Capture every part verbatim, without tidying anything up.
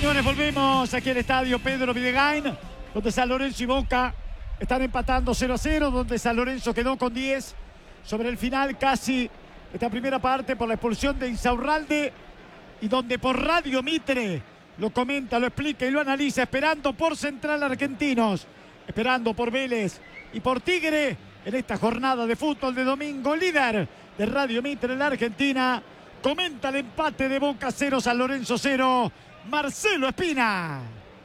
señores, volvemos aquí al estadio Pedro Videgain, donde San Lorenzo y Boca están empatando cero a cero, donde San Lorenzo quedó con diez sobre el final casi esta primera parte por la expulsión de Insaurralde, y donde por Radio Mitre lo comenta, lo explica y lo analiza, esperando por Central Argentinos, esperando por Vélez y por Tigre en esta jornada de fútbol de domingo, líder de Radio Mitre en la Argentina. Comenta el empate de Boca cero, San Lorenzo cero, Marcelo Espina.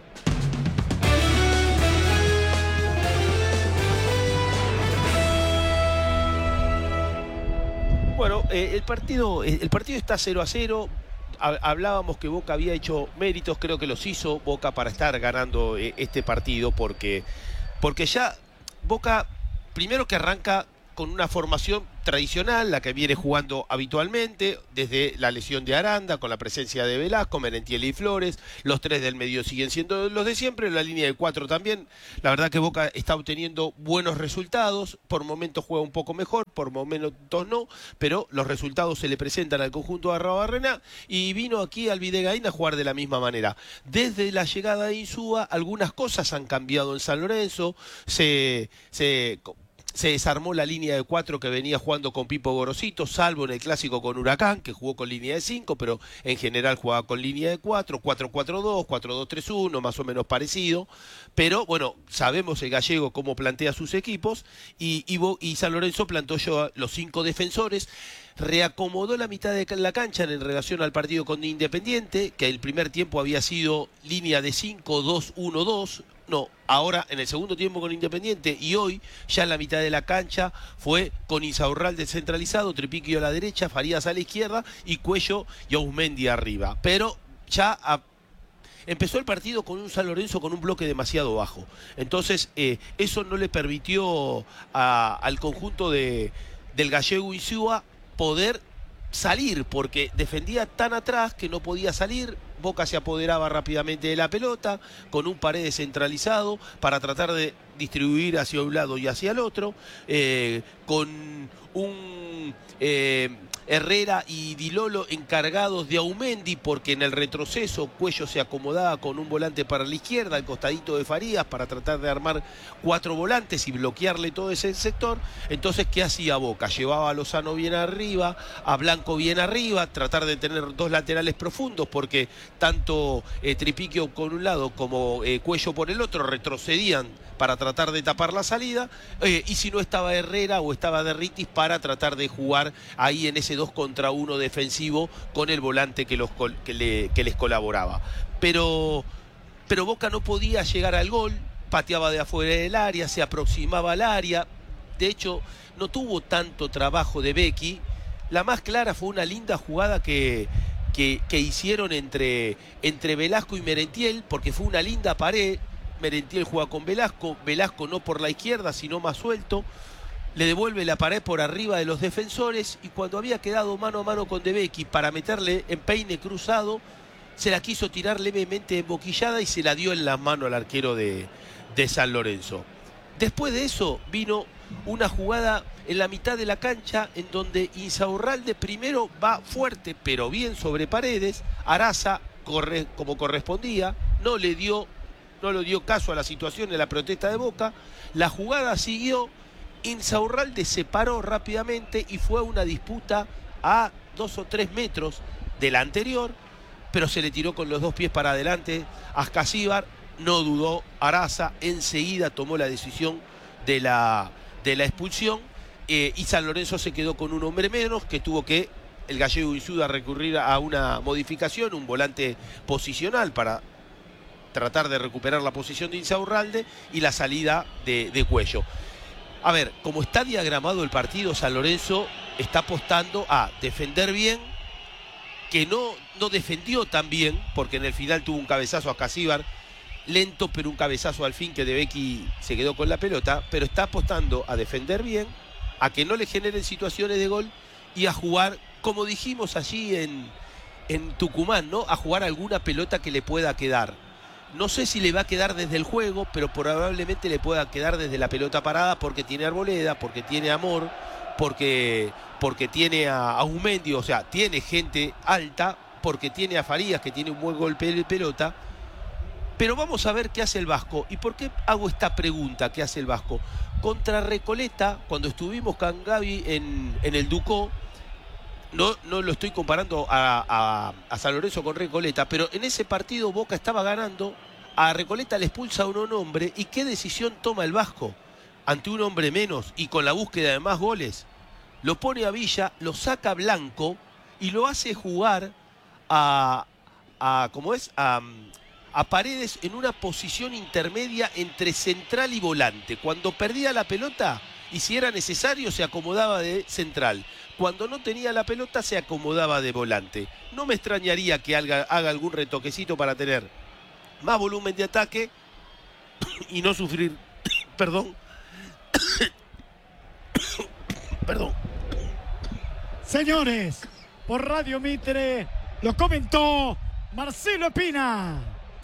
Bueno, eh, el partido el partido está cero a cero. Hablábamos que Boca había hecho méritos, creo que los hizo Boca para estar ganando eh, este partido, porque, porque ya Boca, primero que arranca con una formación tradicional, la que viene jugando habitualmente, desde la lesión de Aranda, con la presencia de Velasco, Merentiel y Flores, los tres del medio siguen siendo los de siempre, la línea de cuatro también. La verdad que Boca está obteniendo buenos resultados, por momentos juega un poco mejor, por momentos no, pero los resultados se le presentan al conjunto de Arrabarrena, y vino aquí al Videgain a jugar de la misma manera. Desde la llegada de Insúa, algunas cosas han cambiado en San Lorenzo, se... se Se desarmó la línea de cuatro que venía jugando con Pipo Gorosito, salvo en el clásico con Huracán, que jugó con línea de cinco, pero en general jugaba con línea de cuatro, cuatro cuatro dos, cuatro dos tres uno, más o menos parecido. Pero bueno, sabemos el gallego cómo plantea sus equipos, y, y, y San Lorenzo plantó yo los cinco defensores. Reacomodó la mitad de la cancha en relación al partido con Independiente, que el primer tiempo había sido línea de cinco dos uno dos. No, ahora en el segundo tiempo con Independiente, y hoy ya en la mitad de la cancha fue con Insaurralde centralizado, Tripiquio a la derecha, Farías a la izquierda y Cuello y Ausmendi arriba. Pero ya a, empezó el partido con un San Lorenzo con un bloque demasiado bajo. Entonces eh, eso no le permitió a, al conjunto de, del gallego Insúa poder salir, porque defendía tan atrás que no podía salir. Boca se apoderaba rápidamente de la pelota con un Paredes centralizado para tratar de distribuir hacia un lado y hacia el otro, eh, con un eh, Herrera y Di Lolo encargados de Ausmendi, porque en el retroceso Cuello se acomodaba con un volante para la izquierda, al costadito de Farías, para tratar de armar cuatro volantes y bloquearle todo ese sector. Entonces, ¿qué hacía Boca? Llevaba a Lozano bien arriba, a Blanco bien arriba, tratar de tener dos laterales profundos, porque tanto eh, Tripiquio con un lado como eh, Cuello por el otro retrocedían para tratar de tapar la salida, eh, y si no estaba Herrera o estaba Derritis, para tratar de jugar ahí en ese dos contra uno defensivo con el volante que, los, que, le, que les colaboraba. Pero, pero Boca no podía llegar al gol, pateaba de afuera del área, se aproximaba al área. De hecho, no tuvo tanto trabajo de Becchi. La más clara fue una linda jugada que, que, que hicieron entre, entre Velasco y Merentiel, porque fue una linda pared. Merentiel juega con Velasco, Velasco no por la izquierda, sino más suelto, le devuelve la pared por arriba de los defensores, y cuando había quedado mano a mano con De Becchi para meterle en peine cruzado, se la quiso tirar levemente emboquillada y se la dio en la mano al arquero de, de San Lorenzo. Después de eso vino una jugada en la mitad de la cancha en donde Insaurralde primero va fuerte pero bien sobre Paredes, Araza corre como correspondía, no le dio no le dio caso a la situación de la protesta de Boca. La jugada siguió, Insaurralde se paró rápidamente y fue a una disputa a dos o tres metros de la anterior, pero se le tiró con los dos pies para adelante a Ascasíbar, no dudó Araza, enseguida tomó la decisión de la, de la expulsión, eh, y San Lorenzo se quedó con un hombre menos, que tuvo que el gallego Insúa recurrir a una modificación, un volante posicional para tratar de recuperar la posición de Insaurralde y la salida de, de Cuello. A ver, como está diagramado el partido, San Lorenzo está apostando a defender bien, que no, no defendió tan bien, porque en el final tuvo un cabezazo a Ascasíbar, lento, pero un cabezazo al fin que De Becchi se quedó con la pelota, pero está apostando a defender bien, a que no le generen situaciones de gol y a jugar, como dijimos allí en, en Tucumán, ¿no? A jugar alguna pelota que le pueda quedar. No sé si le va a quedar desde el juego, pero probablemente le pueda quedar desde la pelota parada, porque tiene Arboleda, porque tiene Amor, porque, porque tiene a Ausmendi, o sea, tiene gente alta, porque tiene a Farías, que tiene un buen golpe de pelota, Pero vamos a ver qué hace el Vasco. ¿Y por qué hago esta pregunta? ¿Qué hace el Vasco? Contra Recoleta, cuando estuvimos con Gaby en, en el Ducó, no, no lo estoy comparando a, a, a San Lorenzo con Recoleta, pero en ese partido Boca estaba ganando, a Recoleta le expulsa a un hombre, ¿y qué decisión toma el Vasco? Ante un hombre menos y con la búsqueda de más goles, lo pone a Villa, lo saca a Blanco y lo hace jugar a, a ¿cómo es? A... a Paredes en una posición intermedia entre central y volante. Cuando perdía la pelota y si era necesario se acomodaba de central. Cuando no tenía la pelota se acomodaba de volante. No me extrañaría que haga, haga algún retoquecito para tener más volumen de ataque y no sufrir, perdón, perdón. Señores, por Radio Mitre lo comentó Marcelo Espina.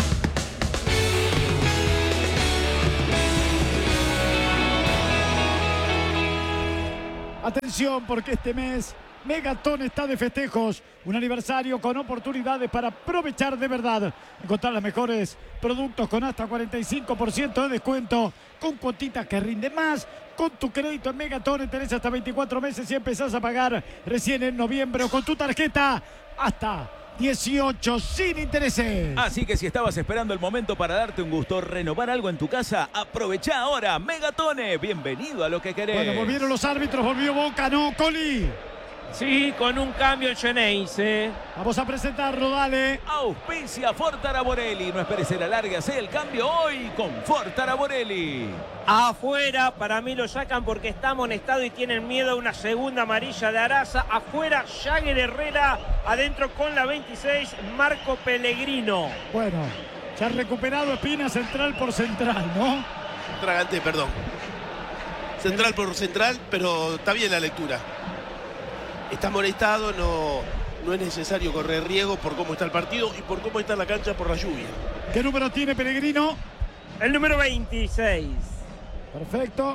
Atención, porque este mes Megaton está de festejos, un aniversario con oportunidades para aprovechar de verdad, encontrar los mejores productos con hasta cuarenta y cinco por ciento de descuento, con cuotitas que rinden más. Con tu crédito en Megaton tenés hasta veinticuatro meses y empezás a pagar recién en noviembre, o con tu tarjeta hasta dieciocho sin intereses. Así que si estabas esperando el momento para darte un gusto, renovar algo en tu casa, aprovecha ahora. Megatone, bienvenido a lo que querés. Bueno, volvieron los árbitros, volvió Boca, ¿no, Coli? Sí, con un cambio el Geneise. Vamos a presentarlo, dale. Auspicia Ford Araborelli. No esperes el alargue, hace el cambio hoy con Ford Araborelli. Afuera, para mí lo sacan porque está amonestado y tienen miedo a una segunda amarilla de Araza. Afuera, Jagger Herrera. Adentro con la veintiséis, Marco Pellegrino. Bueno, se ha recuperado Espina central por central, ¿no? Tragante, perdón. Central por central, pero está bien la lectura. Está amonestado, no, no es necesario correr riesgo por cómo está el partido y por cómo está la cancha por la lluvia. ¿Qué número tiene Pellegrino? El número veintiséis. Perfecto.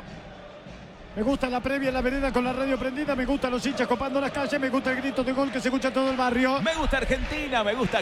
Me gusta la previa en la vereda con la radio prendida. Me gustan los hinchas copando las calles. Me gusta el grito de gol que se escucha en todo el barrio. Me gusta Argentina, me gusta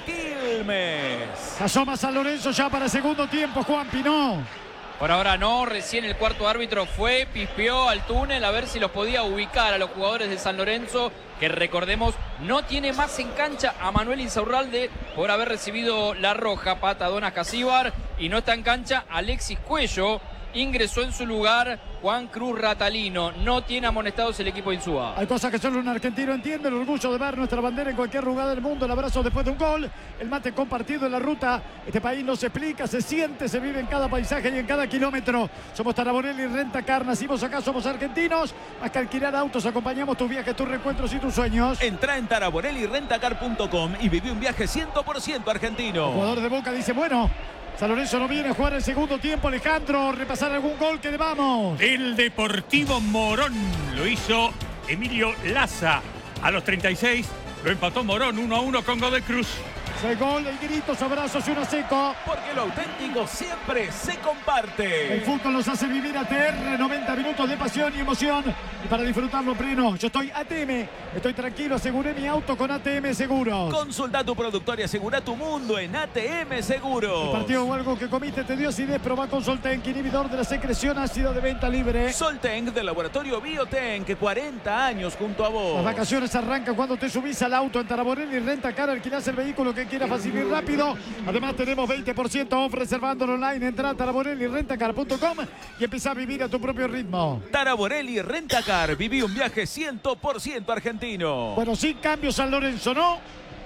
Quilmes. Asoma San Lorenzo ya para el segundo tiempo, Juan Pinó. Por ahora no, recién el cuarto árbitro fue, pispeó al túnel a ver si los podía ubicar a los jugadores de San Lorenzo, que recordemos no tiene más en cancha a Manuel Insaurralde por haber recibido la roja, Patadona Casíbar, y no está en cancha Alexis Cuello. Ingresó en su lugar Juan Cruz Ratalino. No tiene amonestados el equipo de Insúa. Hay cosas que solo un argentino entiende. El orgullo de ver nuestra bandera en cualquier lugar del mundo. El abrazo después de un gol. El mate compartido en la ruta. Este país no se explica, se siente, se vive en cada paisaje y en cada kilómetro. Somos Taraborelli Rentacar. Nacimos acá, somos argentinos. Más que alquilar autos, acompañamos tus viajes, tus reencuentros y tus sueños. Entra en taraborelli rentacar punto com y viví un viaje cien por ciento argentino. El jugador de Boca dice, bueno, San Lorenzo no viene a jugar el segundo tiempo. Alejandro, repasar algún gol que debamos. El Deportivo Morón lo hizo Emilio Laza a los treinta y seis. Lo empató Morón uno a uno con Godoy Cruz. El gol, el gritos, abrazos y uno seco. Porque lo auténtico siempre se comparte. El fútbol nos hace vivir A T R, noventa minutos de pasión y emoción. Y para disfrutarlo pleno, yo estoy A T M. Estoy tranquilo, aseguré mi auto con A T M Seguros. Consulta a tu productor y asegura tu mundo en A T M Seguros. El partido o algo que comiste te dio acidez, probá con Soltenk, inhibidor de la secreción ácida de venta libre. Soltenk del laboratorio Biotenk, cuarenta años junto a vos. Las vacaciones arrancan cuando te subís al auto en Taraborelli Rentacar, alquilás el vehículo que quieras fácil y rápido. Además tenemos veinte por ciento off reservándolo online. Entra a taraborelli rentacar punto com y empieza a vivir a tu propio ritmo. Taraborelli Rentacar, viví un viaje cien por ciento argentino. Bueno, sin cambios San Lorenzo, ¿no?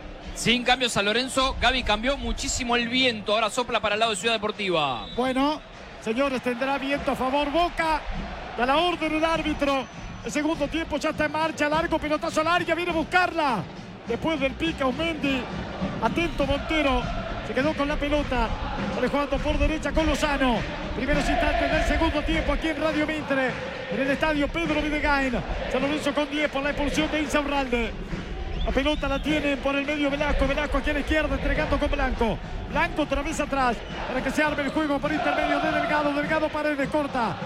Sin cambios San Lorenzo. Gaby cambió muchísimo el viento. Ahora sopla para el lado de Ciudad Deportiva. Bueno, señores, tendrá viento a favor Boca. Da la orden el árbitro. El segundo tiempo ya está en marcha. Largo pelotazo al área. Viene a buscarla. Después del pica Umendi. Atento Montero. Se quedó con la pelota. Sale jugando por derecha con Lozano. Primeros instantes del segundo tiempo aquí en Radio Mitre. En el estadio Pedro Videgain. San Lorenzo con diez por la expulsión de Insaurralde. La pelota la tienen por el medio Velasco. Velasco aquí a la izquierda entregando con Blanco. Blanco otra vez atrás para que se arme el juego por intermedio de Delgado. Delgado Paredes corta.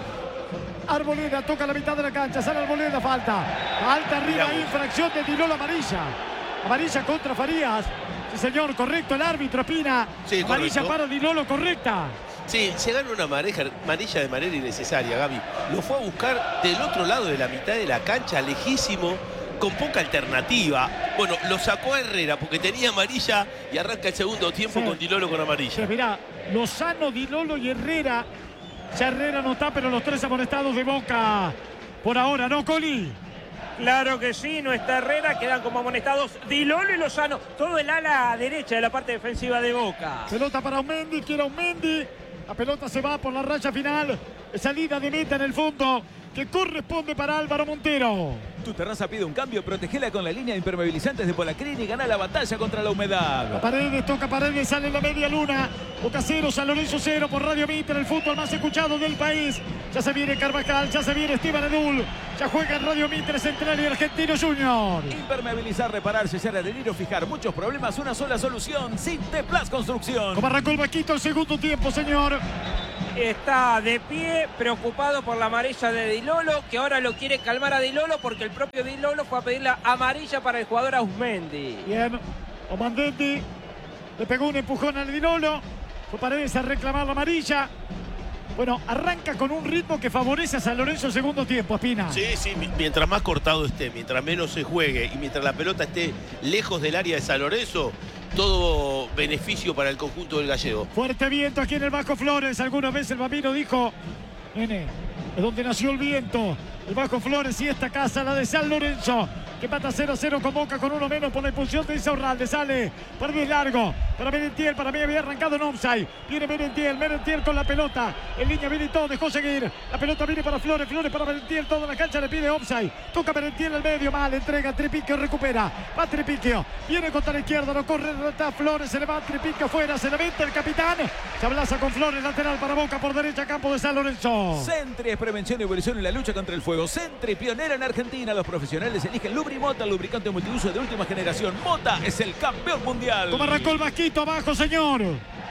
Arboleda toca la mitad de la cancha. Sale Arboleda, falta. Alta arriba, infracción de Tirol amarilla. Amarilla contra Farías. Sí, señor, correcto el árbitro, Pina. Sí, amarilla correcto. para Di Lolo, correcta. Sí, se gana una mareja, amarilla de manera innecesaria, Gaby. Lo fue a buscar del otro lado de la mitad de la cancha, lejísimo, con poca alternativa. Bueno, lo sacó a Herrera porque tenía amarilla y arranca el segundo tiempo Sí. con Di Lolo con amarilla. Sí, mirá, Lozano, Di Lolo y Herrera. Ya Herrera no está, pero los tres amonestados de Boca. Por ahora, ¿no, Coli? Claro que sí, no está Herrera, quedan como amonestados Di Lolo y Lozano. Todo el ala derecha de la parte defensiva de Boca. Pelota para Aumendi, quiere Aumendi. La pelota se va por la raya final. Salida de meta en el fondo que corresponde para Álvaro Montero. Tu terraza pide un cambio, protegela con la línea de impermeabilizantes de Polacrin y gana la batalla contra la humedad. Paredes, toca Paredes, sale en la media luna. Boca cero, San Lorenzo cero por Radio Mitre, el fútbol más escuchado del país. Ya se viene Carvajal, ya se viene Esteban Edul. Ya juega en Radio Mitre, Central y Argentino Junior. Impermeabilizar, reparar, sellar, adherir o fijar muchos problemas, una sola solución. Sinteplas Construcción. Como arrancó el vaquito el segundo tiempo, señor. Está de pie, preocupado por la amarilla de Di Lolo, que ahora lo quiere calmar a Di Lolo porque el propio Di Lolo fue a pedir la amarilla para el jugador Ausmendi. Bien, Omandetti le pegó un empujón al Di Lolo. Fue Paredes a reclamar la amarilla. Bueno, arranca con un ritmo que favorece a San Lorenzo el segundo tiempo, Espina. Sí, sí, mientras más cortado esté, mientras menos se juegue y mientras la pelota esté lejos del área de San Lorenzo, todo beneficio para el conjunto del gallego. Fuerte viento aquí en el Bajo Flores. Alguna vez el Bambino dijo, nene, es donde nació el viento. El Bajo Flores y esta casa, la de San Lorenzo, que pata cero a cero con Boca con uno menos por la impulsión de Insaurralde. Sale para Luis Largo, para Merentiel, para mí había arrancado en offside. Viene Merentiel, Merentiel con la pelota. En línea viene todo, dejó seguir. La pelota viene para Flores, Flores para Merentiel, toda la cancha le pide offside. Toca Merentiel al medio, mal, entrega, Tripiquio recupera. Va Tripiquio, viene contra la izquierda, no corre, está Flores, se le va Tripiquio afuera, se le mete el capitán. Se abraza con Flores, lateral para Boca por derecha, campo de San Lorenzo. Sentry es prevención y evolución en la lucha contra el fuego. Sentry, pionera en Argentina. Los profesionales eligen Lubrimota, lubricante multiuso de última generación. Mota es el campeón mundial. Como arrancó el vasquito abajo, señor.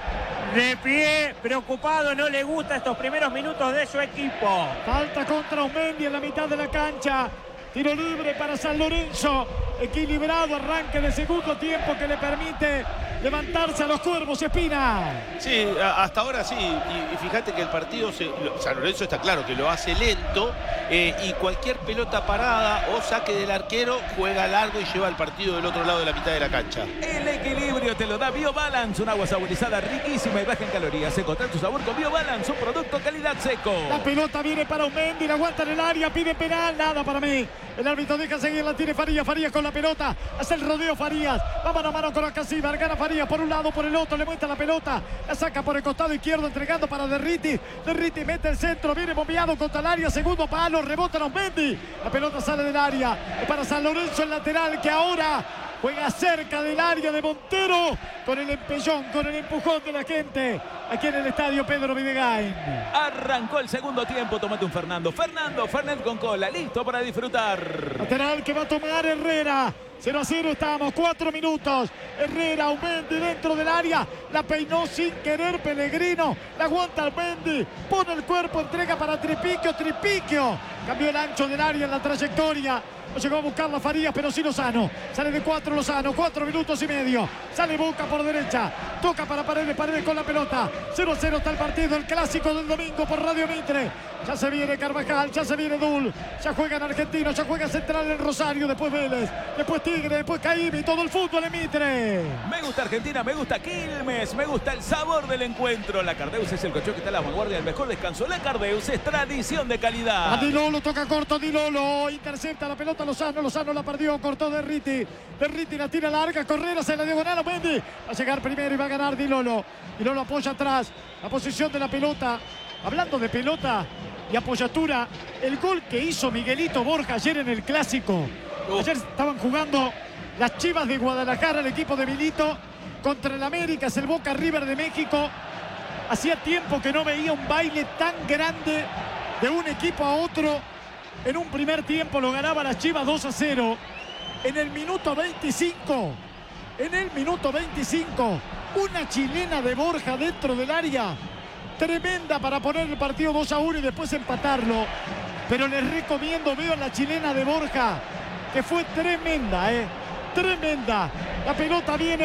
De pie, preocupado, no le gusta estos primeros minutos de su equipo. Falta contra Aumendi en la mitad de la cancha. Tiro libre para San Lorenzo. Equilibrado arranque de segundo tiempo que le permite levantarse a los Cuervos, Espina. Sí, a- hasta ahora sí. Y, y fíjate que el partido, se, lo- San Lorenzo está claro que lo hace lento. eh, y cualquier pelota parada o saque del arquero juega largo y lleva el partido del otro lado de la mitad de la cancha. El equilibrio te lo da BioBalance, un agua saborizada riquísima y baja en calorías. Encontrar tu sabor con BioBalance, un producto calidad seco. La pelota viene para Aumendi, la aguanta en el área, pide penal, nada para mí. El árbitro deja seguir, la tiene Farías, Farías con la pelota, hace el rodeo Farías, va mano a mano con Acasíbar, gana Farías por un lado, por el otro, le muestra la pelota, la saca por el costado izquierdo, entregando para Derriti, Derriti mete el centro, viene bombeado contra el área, segundo palo, rebota en Aumendi, la pelota sale del área, es para San Lorenzo el lateral que ahora juega cerca del área de Montero, con el empellón, con el empujón de la gente, aquí en el estadio Pedro Videgain. Arrancó el segundo tiempo, tomate un Fernando. Fernando, Fernet con cola, listo para disfrutar. Lateral que va a tomar Herrera. cero a cero estamos, cuatro minutos. Herrera, Aumendi dentro del área. La peinó sin querer Pellegrino. La aguanta Aumendi. Pone el cuerpo, entrega para Tripiquio. Tripiquio cambió el ancho del área en la trayectoria. No llegó a buscar la Farías, pero sí Lozano. Sale de cuatro Lozano, cuatro minutos y medio. Sale Boca por derecha. Toca para Paredes, Paredes con la pelota. cero a cero está el partido, el clásico del domingo por Radio Mitre. Ya se viene Carvajal, ya se viene Dul. Ya juega en Argentino, ya juega Central en Rosario. Después Vélez, después Tigre, después Caimi. Todo el fútbol en Mitre. Me gusta Argentina, me gusta Quilmes, me gusta el sabor del encuentro. La Cardeus es el colchón que está a la vanguardia del mejor descanso. La Cardeus es tradición de calidad. A Di Lolo, toca corto Di Lolo. Intercepta la pelota Lozano, Lozano la perdió, cortó Derriti. Derriti la tira larga, Correras en la diagonal a Mendy. Va a llegar primero y va a ganar Di Lolo. Di Lolo apoya atrás, la posición de la pelota. Hablando de pelota y apoyatura, el gol que hizo Miguelito Borja ayer en el Clásico. Ayer estaban jugando las Chivas de Guadalajara, el equipo de Milito, contra el América, es el Boca River de México. Hacía tiempo que no veía un baile tan grande de un equipo a otro. En un primer tiempo lo ganaba las Chivas dos a cero. En el minuto veinticinco, en el minuto veinticinco, una chilena de Borja dentro del área. Tremenda para poner el partido dos a uno y después empatarlo. Pero les recomiendo, veo la chilena de Borja, que fue tremenda, ¿eh? Tremenda. La pelota viene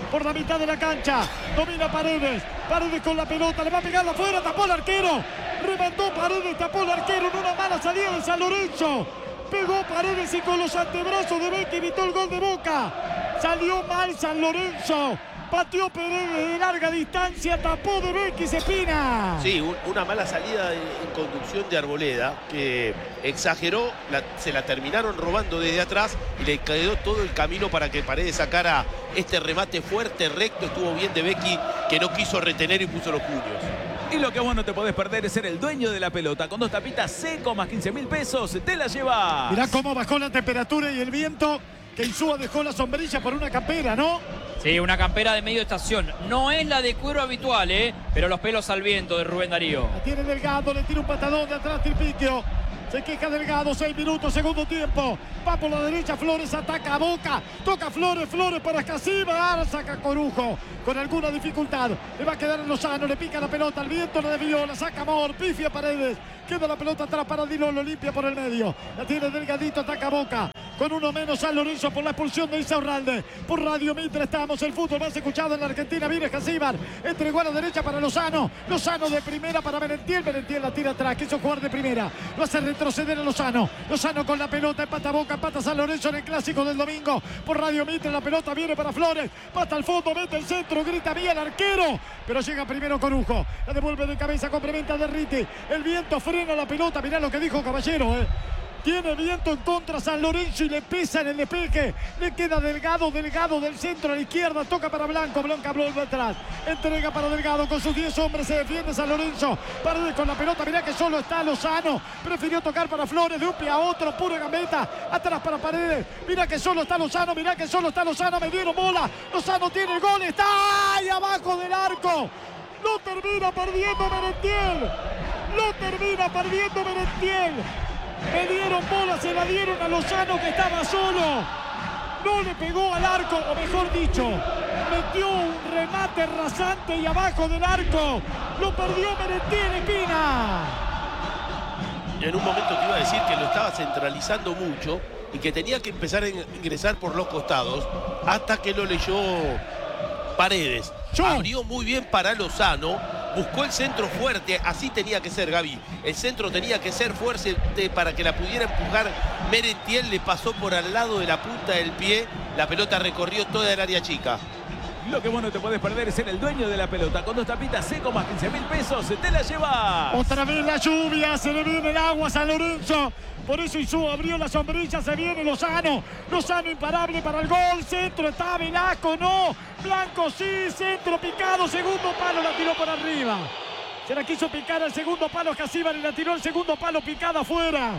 por la mitad de la cancha. Domina Paredes. Paredes con la pelota. Le va a pegar afuera. Tapó el arquero. Remató Paredes. Tapó el arquero en una mala salida de San Lorenzo. Pegó Paredes y con los antebrazos de Becchi evitó el gol de Boca. Salió mal San Lorenzo. Pateó Paredes de larga distancia. Tapó de Becchi Cepina. Sí, un, una mala salida en, en conducción de Arboleda que exageró. La, se la terminaron robando desde atrás y le quedó todo el camino para que Paredes sacara este remate fuerte, recto. Estuvo bien de Becchi, que no quiso retener y puso los puños. Y lo que vos no te podés perder es ser el dueño de la pelota. Con dos tapitas seco más quince mil pesos, te la llevas. Mirá cómo bajó la temperatura y el viento, que Insúa dejó la sombrilla por una campera, ¿no? Sí, una campera de medio estación. No es la de cuero habitual, ¿eh? Pero los pelos al viento de Rubén Darío. La tiene Delgado, le tira un patadón de atrás Tripiquio. Se queja Delgado, seis minutos, segundo tiempo. Va por la derecha, Flores ataca a Boca. Toca Flores, Flores para Escasima. Ahora saca Corujo con alguna dificultad. Le va a quedar en Lozano, le pica la pelota, el viento la desvió, la saca Mor, pifia Paredes. Queda la pelota atrás para Dilo, lo limpia por el medio. La tiene Delgadito, ataca a Boca. Con uno menos San Lorenzo por la expulsión de Insaurralde. Por Radio Mitre estamos, el fútbol más escuchado en la Argentina. Viene Escasíbar, entregó a la derecha para Lozano. Lozano de primera para Merentiel. Merentiel la tira atrás, quiso jugar de primera. Lo hace retroceder a Lozano. Lozano con la pelota, empata Boca, empata San Lorenzo en el clásico del domingo. Por Radio Mitre la pelota viene para Flores. Pata al fondo, mete el centro, grita bien el arquero. Pero llega primero Corujo. La devuelve de cabeza, complementa Derriti. El viento frena la pelota. Mirá lo que dijo Caballero, eh. Tiene viento en contra San Lorenzo y le pesa en el despeje. Le queda Delgado, Delgado del centro a la izquierda. Toca para Blanco, Blanca vuelve atrás. Entrega para Delgado con sus diez hombres. Se defiende San Lorenzo. Paredes con la pelota. Mirá que solo está Lozano. Prefirió tocar para Flores de un pie a otro. Pura gambeta. Atrás para Paredes. Mirá que solo está Lozano. Mirá que solo está Lozano. Me dieron bola. Lozano tiene el gol. Está ahí abajo del arco. Lo termina perdiendo Merentiel. Lo termina perdiendo Merentiel. Me dieron bola, se la dieron a Lozano que estaba solo. No le pegó al arco, o mejor dicho, metió un remate rasante y abajo del arco. Lo perdió Merentiel, Espina. Y en un momento te iba a decir que lo estaba centralizando mucho y que tenía que empezar a ingresar por los costados hasta que lo leyó Paredes. Yo. Abrió muy bien para Lozano. Buscó el centro fuerte, así tenía que ser, Gaby. El centro tenía que ser fuerte para que la pudiera empujar Merentiel. Le pasó por al lado de la punta del pie. La pelota recorrió toda el área chica. Lo que vos no te podés perder es ser el dueño de la pelota. Con dos tapitas seco más quince mil pesos, te la llevas. Otra vez la lluvia, se le viene el agua a San Lorenzo. Por eso Insúa abrió la sombrilla, se viene Lozano. Lozano imparable para el gol. Centro, está Velasco, no. Blanco sí, centro picado, segundo palo, la tiró por arriba. Se la quiso picar al segundo palo Escasíbar y la tiró el segundo palo picada afuera.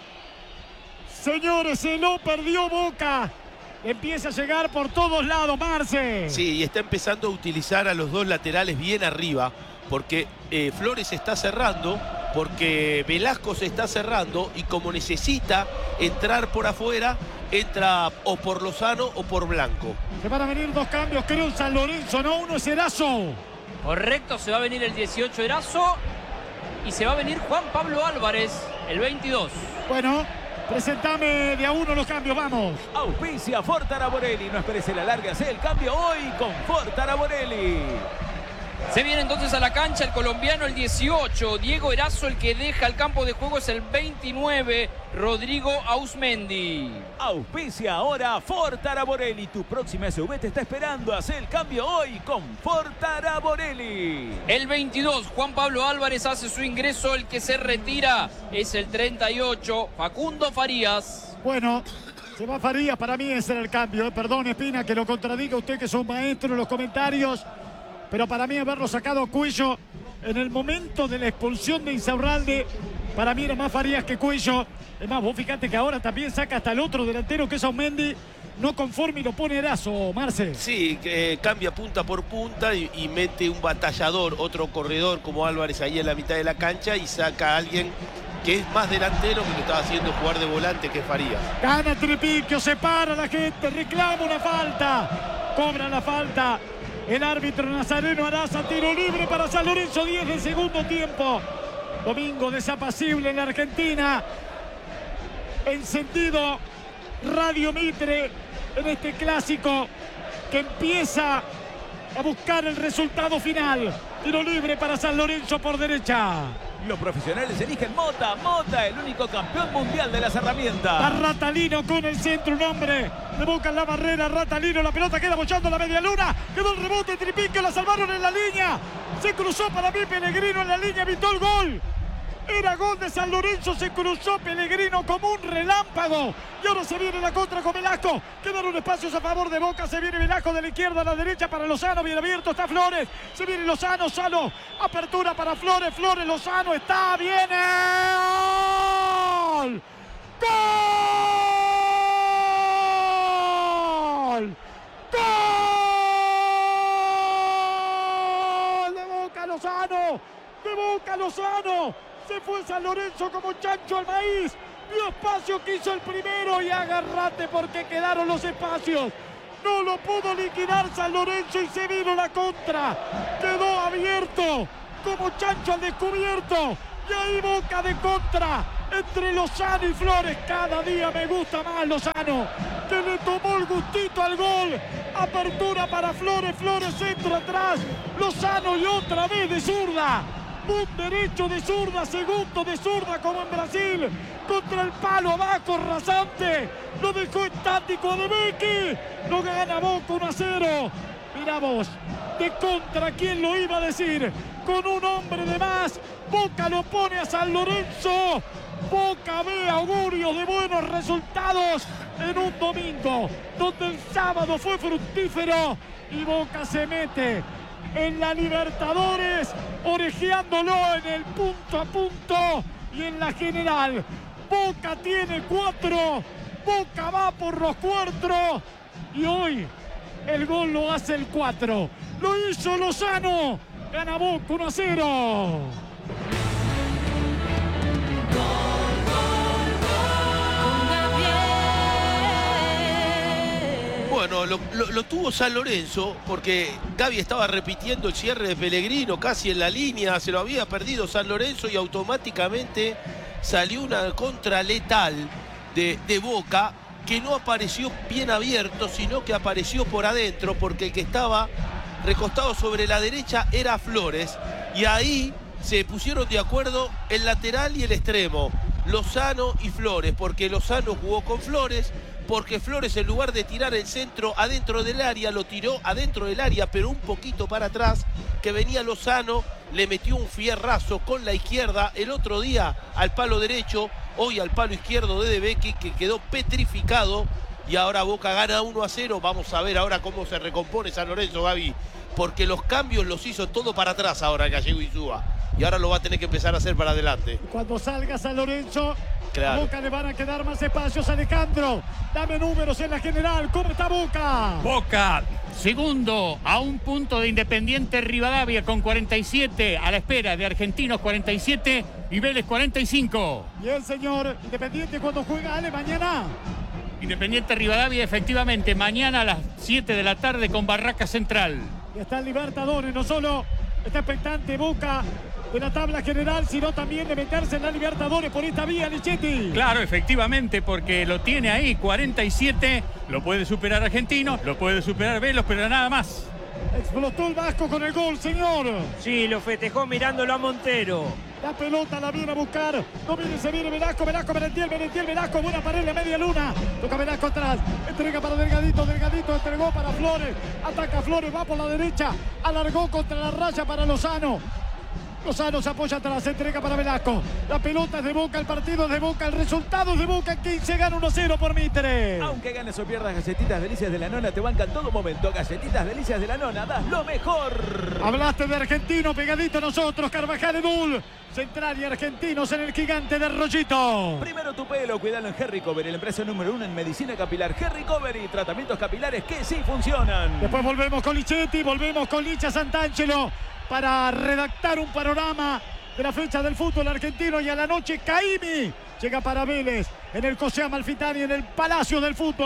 Señores, se lo perdió Boca. Empieza a llegar por todos lados, Marce. Sí, y está empezando a utilizar a los dos laterales bien arriba, porque eh, Flores está cerrando, porque Velasco se está cerrando, y como necesita entrar por afuera, entra o por Lozano o por Blanco. Se van a venir dos cambios, creo, en San Lorenzo, ¿no? Uno es Erazo. Correcto, se va a venir el dieciocho Erazo y se va a venir Juan Pablo Álvarez, el veintidós. Bueno, presentame de a uno los cambios, vamos. Auspicia Ford Taraborelli. No esperes el alargue, hace el cambio hoy con Ford Taraborelli. Se viene entonces a la cancha el colombiano, el dieciocho. Diego Erazo, el que deja el campo de juego es el veintinueve. Rodrigo Ausmendi. Auspicia ahora Ford Taraborelli. Tu próxima S U V te está esperando. Hace el cambio hoy con Ford Taraborelli. El veintidós, Juan Pablo Álvarez hace su ingreso. El que se retira es el treinta y ocho, Facundo Farías. Bueno, se va Farías, para mí ese era el cambio. ¿eh? Perdón, Espina, que lo contradiga usted, que es un maestro en los comentarios. Pero para mí haberlo sacado Cuello en el momento de la expulsión de Insaurralde, para mí era más Farías que Cuello. Es más, vos fíjate que ahora también saca hasta el otro delantero, que es Ausmendi, no conforme, y lo pone Erazo, Marce. Sí, eh, cambia punta por punta y, y mete un batallador, otro corredor como Álvarez ahí en la mitad de la cancha, y saca a alguien que es más delantero, que lo estaba haciendo jugar de volante, que Farías. Gana Tripiquio, se para la gente, reclama una falta, cobra la falta el árbitro Nazareno Araza. Tiro libre para San Lorenzo, diez del segundo tiempo. Domingo desapacible en la Argentina. Encendido Radio Mitre en este clásico que empieza a buscar el resultado final. Tiro libre para San Lorenzo por derecha. Los profesionales eligen Mota. Mota, el único campeón mundial de las herramientas. A Ratalino con el centro, un hombre de Boca en la barrera. Ratalino, la pelota queda bochando la media luna. Quedó el rebote, Tripique, la salvaron en la línea. Se cruzó para mí Pellegrino en la línea, evitó el gol. Era gol de San Lorenzo, se cruzó Pellegrino como un relámpago. Y ahora se viene la contra con Velasco. Quedaron espacios a favor de Boca. Se viene Velasco de la izquierda a la derecha para Lozano. Bien abierto está Flores. Se viene Lozano, Salo. Apertura para Flores. Flores, Lozano está. Viene. ¡Gol! ¡Gol! ¡Gol! De Boca Lozano. De Boca Lozano. Se fue San Lorenzo como chancho al maíz. Dio espacio, quiso el primero y agarrate porque quedaron los espacios. No lo pudo liquidar San Lorenzo y se vino la contra. Quedó abierto como chancho al descubierto. Y ahí Boca de contra entre Lozano y Flores. Cada día me gusta más Lozano, que le tomó el gustito al gol. Apertura para Flores, Flores centro atrás. Lozano y otra vez de zurda. Un derecho de zurda, segundo de zurda como en Brasil. Contra el palo abajo, rasante. Lo dejó estático de Becky. Lo gana Boca uno a cero. Mirá vos, de contra, ¿quién lo iba a decir? Con un hombre de más, Boca lo pone a San Lorenzo. Boca ve augurios de buenos resultados en un domingo donde el sábado fue fructífero y Boca se mete en la Libertadores, orejeándolo en el punto a punto y en la general. Boca tiene cuatro, Boca va por los cuatro y hoy el gol lo hace el cuatro. Lo hizo Lozano, gana Boca uno a cero. Bueno, lo, lo, lo tuvo San Lorenzo porque Gaby estaba repitiendo el cierre de Pellegrino casi en la línea, se lo había perdido San Lorenzo y automáticamente salió una contra letal de, de Boca que no apareció bien abierto, sino que apareció por adentro porque el que estaba recostado sobre la derecha era Flores y ahí se pusieron de acuerdo el lateral y el extremo, Lozano y Flores, porque Lozano jugó con Flores, porque Flores en lugar de tirar el centro adentro del área, lo tiró adentro del área, pero un poquito para atrás, que venía Lozano, le metió un fierrazo con la izquierda, el otro día al palo derecho, hoy al palo izquierdo de De Becchi, que quedó petrificado, y ahora Boca gana uno a cero, vamos a ver ahora cómo se recompone San Lorenzo, Gaby, porque los cambios los hizo todo para atrás ahora Gallego Insúa, y ahora lo va a tener que empezar a hacer para adelante. Cuando salga San Lorenzo, claro, a Boca le van a quedar más espacios. Alejandro, dame números en la general. ¿Cómo está Boca? Boca, segundo, a un punto de Independiente Rivadavia con cuarenta y siete, a la espera de Argentinos cuarenta y siete y Vélez cuarenta y cinco. Bien, señor. Independiente cuando juega Ale mañana. Independiente Rivadavia, efectivamente, mañana a las siete de la tarde con Barraca Central. Y está el Libertadores, no solo está expectante Boca de la tabla general, sino también de meterse en la Libertadores por esta vía, Lichetti. Claro, efectivamente, porque lo tiene ahí, cuarenta y siete, lo puede superar Argentino, lo puede superar Vélez, pero nada más. Explotó el Vasco con el gol, señor. Sí, lo festejó mirándolo a Montero. La pelota la viene a buscar. No viene, se viene Velasco, Velasco, Merentiel, Merentiel, Velasco. Buena pared de media luna. Toca Velasco atrás. Entrega para Delgadito, Delgadito entregó para Flores. Ataca Flores, va por la derecha. Alargó contra la raya para Lozano. Lozano se apoya atrás, entrega para Velasco. La pelota es de Boca, el partido es de Boca, el resultado es de Boca. quince gana uno a cero por Mitre. Aunque ganes o pierdas, Galletitas Delicias de la Nona te bancan todo momento. Galletitas Delicias de la Nona, das lo mejor. Hablaste de Argentino, pegadito a nosotros. Carvajal, Edul. Central y Argentinos en el gigante de Rollito. Primero tu pelo, cuidalo en Hair Recovery, la empresa número uno en medicina capilar. Hair Recovery, tratamientos capilares que sí funcionan. Después volvemos con Lichetti, volvemos con Licha Santangelo para redactar un panorama de la fecha del fútbol argentino. Y a la noche Caimi llega para Vélez en el José Amalfitani, en el Palacio del Fútbol.